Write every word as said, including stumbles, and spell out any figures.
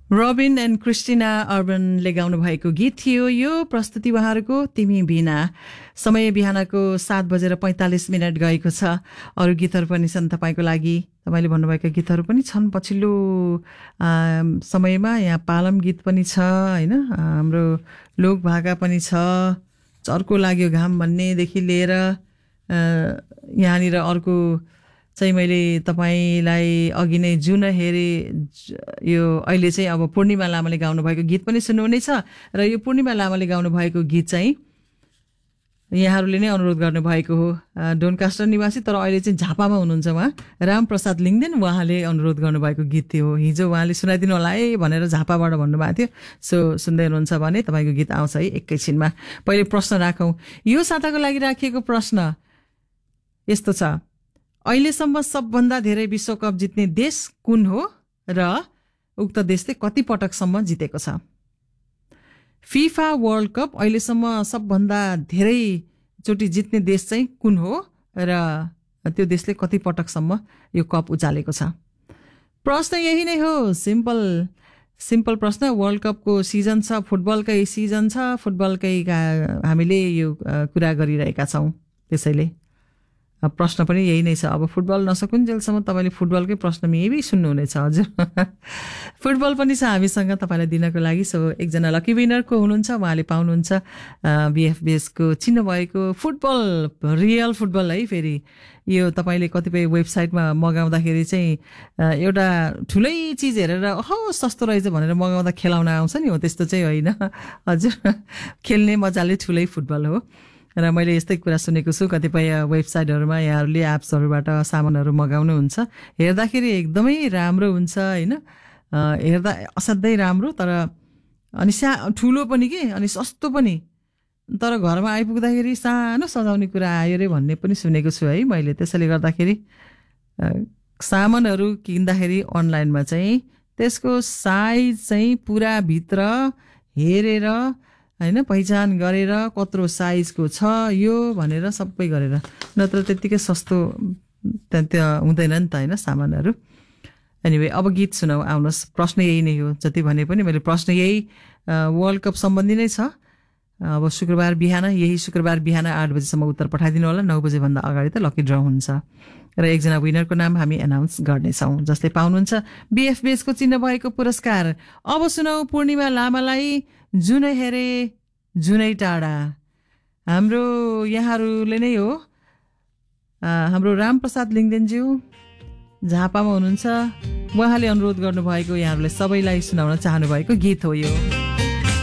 Robin and Christina अर्बनले गाउनु भएको गीत थियो यो। प्रस्तुति उहाँहरूको तिमी बिना। समय बिहानको सात बजेर पैँतालिस मिनट गएको छ। अरू गीतहरू पनि छन् तपाईँको लागि। तपाईँले भन्नुभएका गीतहरू पनि छन् पछिल्लो समयमा। यहाँ पालम गीत पनि छ होइन, हाम्रो लोक भाका पनि छ। चर्को लाग्यो घाम भन्नेदेखि लिएर यहाँनिर अर्को चाहिँ मैले तपाईँलाई अघि नै जुन हेरे, यो अहिले चाहिँ अब पूर्णिमा लामाले गाउनु भएको गीत पनि सुन्नुहुनेछ। र यो पूर्णिमा लामाले गाउनु भएको गीत चाहिँ यहाँहरूले नै अनुरोध गर्नुभएको हो। डोनकास्टर निवासी तर अहिले चाहिँ झापामा हुनुहुन्छ उहाँ, रामप्रसाद लिङ्गदेन, उहाँले अनुरोध गर्नुभएको गीत थियो। हिजो उहाँले सुनाइदिनु होला है भनेर झापाबाट भन्नुभएको थियो। सो सुन्दै हुनुहुन्छ भने तपाईँको गीत आउँछ है एकैछिनमा। पहिले प्रश्न राखौँ। यो साताको लागि राखिएको प्रश्न यस्तो छ, अहिलेसम्म सबभन्दा धेरै विश्वकप जित्ने देश कुन हो र उक्त देशले कति पटकसम्म जितेको छ? फिफा वर्ल्ड कप अहिलेसम्म सबभन्दा धेरै चोटि जित्ने देश चाहिँ कुन हो र त्यो देशले कति पटकसम्म यो कप उचालेको छ? प्रश्न यही नै हो, सिम्पल सिम्पल प्रश्न। वर्ल्ड कपको सिजन छ, फुटबलकै सिजन छ, फुटबलकै हामीले यो कुरा गरिरहेका छौँ। त्यसैले प्रश्न पनि यही नै छ। अब फुटबल नसकुन्जेलसम्म तपाईँले फुटबलकै प्रश्न मेबी सुन्नुहुनेछ हजुर। फुटबल पनि छ हामीसँग तपाईँलाई दिनको लागि। सो एकजना लकी विनरको हुनुहुन्छ, उहाँले पाउनुहुन्छ बिएफबिएसको चिन्ह भएको फुटबल, रियल फुटबल है। फेरि यो तपाईँले कतिपय वेबसाइटमा मगाउँदाखेरि चाहिँ एउटा ठुलै चिज हेरेर हो सस्तो रहेछ भनेर मगाउँदा खेलाउन आउँछ नि, हो त्यस्तो चाहिँ होइन हजुर। खेल्ने मजाले ठुलै फुटबल हो। र मैले यस्तै कुरा सुनेको छु, कतिपय वेबसाइटहरूमा यहाँहरूले एप्सहरूबाट सामानहरू मगाउनुहुन्छ, हेर्दाखेरि एकदमै राम्रो हुन्छ होइन, हेर्दा असाध्यै राम्रो, तर अनि सा ठुलो पनि के अनि सस्तो पनि, तर घरमा आइपुग्दाखेरि सानो सजाउने कुरा आयो रे भन्ने पनि सुनेको छु है मैले। त्यसैले गर्दाखेरि सामानहरू किन्दाखेरि अनलाइनमा चाहिँ त्यसको साइज चाहिँ पुरा भित्र हेरेर होइन, पहिचान गरेर कत्रो साइजको छ यो भनेर सबै गरेर, नत्र त्यत्तिकै सस्तो त्यो हुँदैन नि त होइन सामानहरू। एनिवे अब गीत सुनाऊ, आउनुहोस्। प्रश्न यही नै हो, जति भने पनि मैले प्रश्न यही वर्ल्ड कप सम्बन्धी नै छ। अब शुक्रबार बिहान, यही शुक्रबार बिहान आठ बजीसम्म उत्तर पठाइदिनु होला। नौ बजेभन्दा अगाडि त लकी ड्र हुन्छ र एकजना विनरको नाम हामी एनाउन्स गर्नेछौँ, जसले पाउनुहुन्छ बिएफबिएसको चिन्ह भएको पुरस्कार। अब सुनाऊ पूर्णिमा लामालाई जुनै हेरे जुनै टाढा। हाम्रो यहाँहरूले नै हो, हाम्रो रामप्रसाद लिङ्गदेनज्यू झापामा हुनुहुन्छ, उहाँले अनुरोध गर्नुभएको, यहाँहरूले सबैलाई सुनाउन चाहनु भएको गीत हो यो।